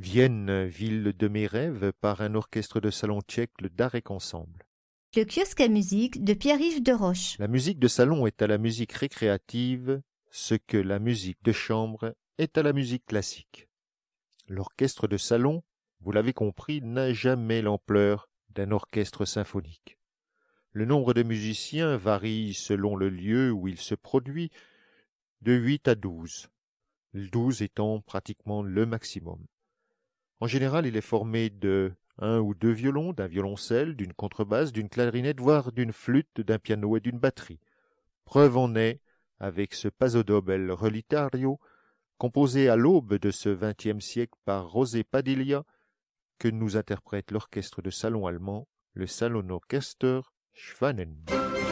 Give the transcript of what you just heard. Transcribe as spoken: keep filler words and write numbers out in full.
Vienne, ville de mes rêves, par un orchestre de salon tchèque, le Darek Ensemble. Le kiosque à musique de Pierre-Yves de Roche. La musique de salon est à la musique récréative ce que la musique de chambre est à la musique classique. L'orchestre de salon, vous l'avez compris, n'a jamais l'ampleur d'un orchestre symphonique. Le nombre de musiciens varie selon le lieu où il se produit, de huit à douze, douze étant pratiquement le maximum. En général, il est formé de un ou deux violons, d'un violoncelle, d'une contrebasse, d'une clarinette, voire d'une flûte, d'un piano et d'une batterie. Preuve en est avec ce Paso Doble Relitario, composé à l'aube de ce vingtième siècle par José Padilla, que nous interprète l'orchestre de salon allemand, le Salonorchester Schwanen.